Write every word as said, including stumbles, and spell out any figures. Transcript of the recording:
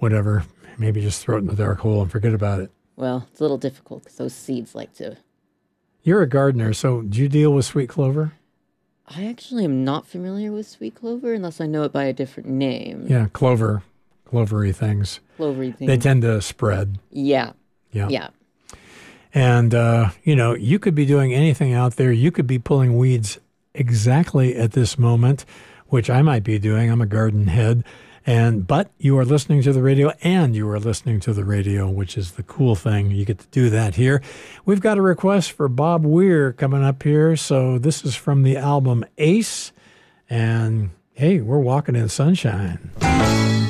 whatever. Maybe just throw it in the dark hole and forget about it. Well, it's a little difficult because those seeds like to... You're a gardener, so do you deal with sweet clover? I actually am not familiar with sweet clover unless I know it by a different name. Yeah, clover, clovery things. Clovery things. They tend to spread. Yeah. Yeah. Yeah. And, uh, you know, you could be doing anything out there. You could be pulling weeds exactly at this moment, which I might be doing. I'm a garden head. And but you are listening to the radio, and you are listening to the radio, which is the cool thing. You get to do that here. We've got a request for Bob Weir coming up here. So this is from the album Ace. And, hey, we're walking in sunshine.